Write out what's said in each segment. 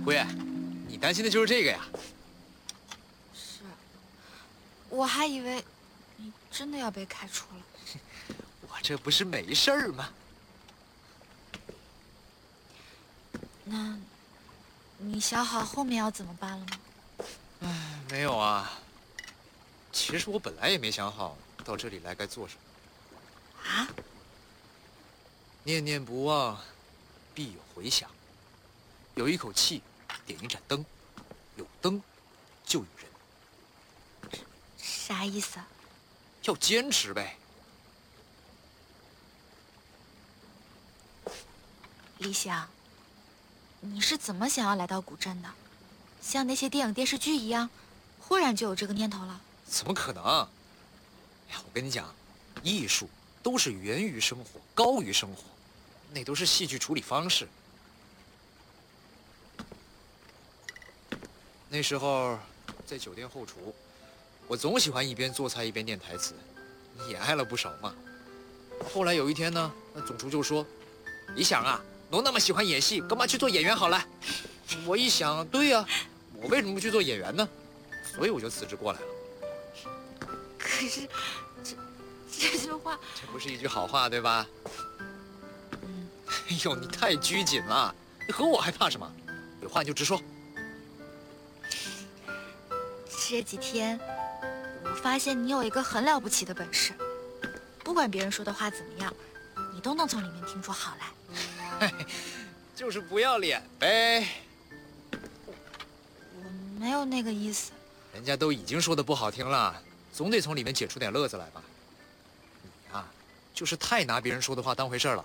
辉，你担心的就是这个呀？ 是，我还以为你真的要被开除了。 我这不是没事儿吗？ 那，你想好后面要怎么办了吗？ 唉，没有啊。其实我本来也没想好到这里来该做什么。 啊？ 念念不忘，必有回响。有一口气，点一盏灯，有灯，就有人。 啥意思啊？ 要坚持呗。 李想，你是怎么想要来到古镇的？像那些电影电视剧一样，忽然就有这个念头了？ 怎么可能？哎呀，我跟你讲，艺术都是源于生活，高于生活，那都是戏剧处理方式。那时候在酒店后厨，我总喜欢一边做菜一边念台词，也挨了不少骂。后来有一天呢，那总厨就说：“李想啊，侬那么喜欢演戏，干嘛去做演员好了？”我一想，对呀，我为什么不去做演员呢？所以我就辞职过来了。 可是，这句话， 这不是一句好话，对吧？哎呦，你太拘谨了，你和我还怕什么？有话你就直说。 这几天，我发现你有一个很了不起的本事，不管别人说的话怎么样，你都能从里面听出好来。 就是不要脸呗。 我没有那个意思。 人家都已经说的不好听了，总得从里面解出点乐子来吧。你呀，就是太拿别人说的话当回事了。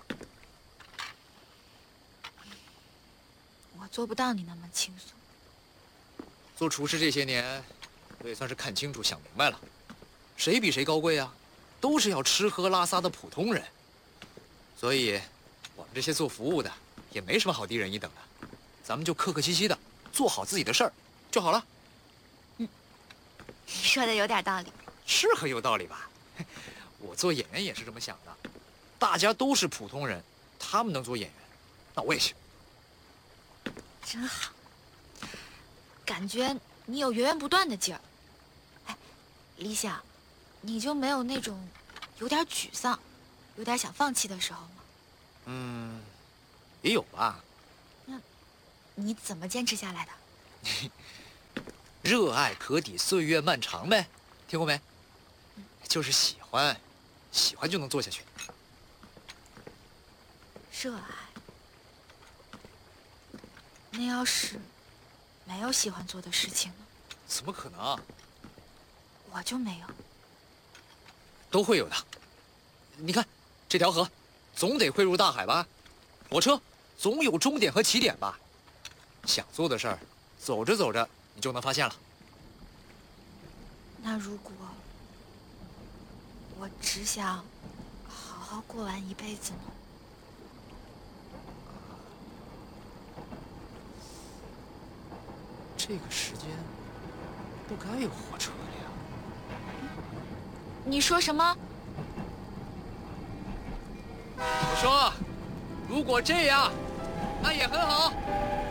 我做不到你那么轻松。 做厨师这些年，我也算是看清楚、想明白了，谁比谁高贵啊？都是要吃喝拉撒的普通人。所以，我们这些做服务的也没什么好低人一等的，咱们就客客气气的做好自己的事儿就好了。 你说的有点道理。 是很有道理吧？我做演员也是这么想的，大家都是普通人，他们能做演员，那我也行。 真好，感觉你有源源不断的劲儿。哎，李想，你就没有那种有点沮丧、有点想放弃的时候吗？ 也有吧。 那你怎么坚持下来的？ 热爱可抵岁月漫长呗，听过没？就是喜欢，喜欢就能做下去。 热爱。那要是没有喜欢做的事情呢？ 怎么可能？ 我就没有。 都会有的。你看，这条河，总得汇入大海吧？火车总有终点和起点吧？想做的事儿，走着走着你就能发现了。 那如果我只想好好过完一辈子呢？ 这个时间不该有火车了呀。 你说什么？ 我说，如果这样，那也很好。